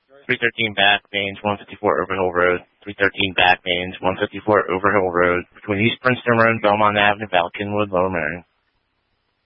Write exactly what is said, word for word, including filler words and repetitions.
three thirteen Back Baines, one fifty-four Overhill Road, three thirteen Back Baines, one fifty-four Overhill Road, between East Princeton Road, Belmont Avenue, Falconwood, Lower Merion.